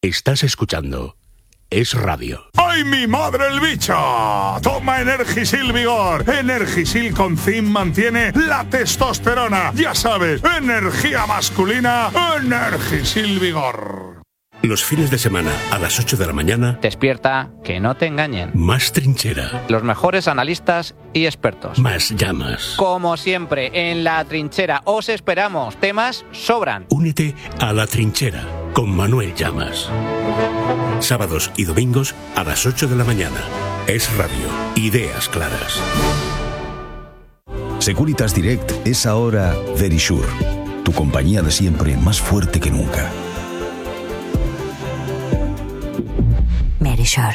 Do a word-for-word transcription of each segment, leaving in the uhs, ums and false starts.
Estás escuchando Es Radio. ¡Ay, mi madre el bicho! Toma Energisil Vigor. Energisil con zinc mantiene la testosterona. Ya sabes, energía masculina, Energisil Vigor. Los fines de semana, a las ocho de la mañana... Despierta, que no te engañen. Más trinchera. Los mejores analistas y expertos. Más llamas. Como siempre, en La Trinchera os esperamos. Temas sobran. Únete a La Trinchera con Manuel Llamas. Sábados y domingos a las ocho de la mañana. Es Radio. Ideas claras. Securitas Direct es ahora Verisure. Tu compañía de siempre más fuerte que nunca. Verisure.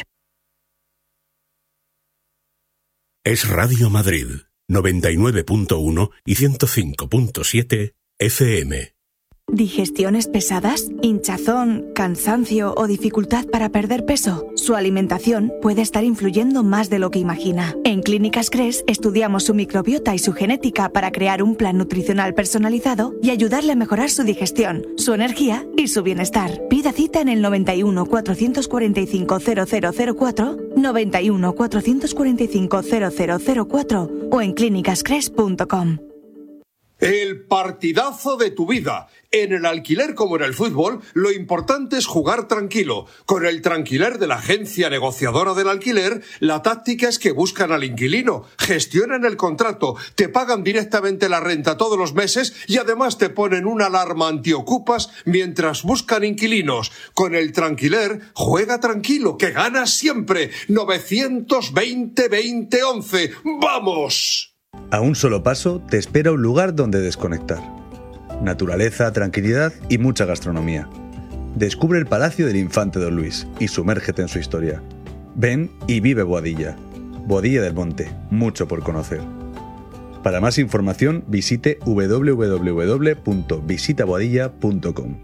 Es Radio Madrid, noventa y nueve punto uno y ciento cinco punto siete F M. ¿Digestiones pesadas, hinchazón, cansancio o dificultad para perder peso? Su alimentación puede estar influyendo más de lo que imagina. En Clínicas Cres estudiamos su microbiota y su genética para crear un plan nutricional personalizado y ayudarle a mejorar su digestión, su energía y su bienestar. Pida cita en el noventa y uno, cuatrocientos cuarenta y cinco, cero cero cero cuatro, noventa y uno, cuatrocientos cuarenta y cinco, cero cero cero cuatro o en clínicas cres punto com. El partidazo de tu vida. En el alquiler como en el fútbol, lo importante es jugar tranquilo. Con el Tranquiler de la agencia negociadora del alquiler, la táctica es que buscan al inquilino, gestionan el contrato, te pagan directamente la renta todos los meses y además te ponen una alarma antiocupas mientras buscan inquilinos. Con el Tranquiler, juega tranquilo, que ganas siempre. novecientos veinte, veinte, once. ¡Vamos! A un solo paso te espera un lugar donde desconectar. Naturaleza, tranquilidad y mucha gastronomía. Descubre el Palacio del Infante Don Luis y sumérgete en su historia. Ven y vive Boadilla. Boadilla del Monte, mucho por conocer. Para más información visite doble u doble u doble u punto visita boadilla punto com.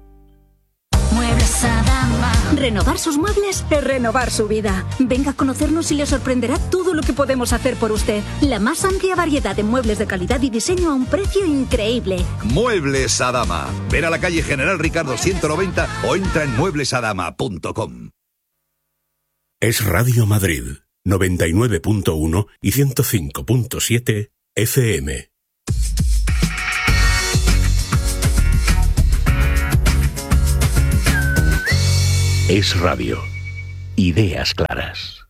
Muebles Adama. Renovar sus muebles es renovar su vida. Venga a conocernos y le sorprenderá todo lo que podemos hacer por usted. La más amplia variedad de muebles de calidad y diseño a un precio increíble. Muebles Adama. Ven a la calle General Ricardo ciento noventa o entra en muebles adama punto com. Es Radio Madrid, noventa y nueve punto uno y ciento cinco punto siete F M. Es Radio. Ideas claras.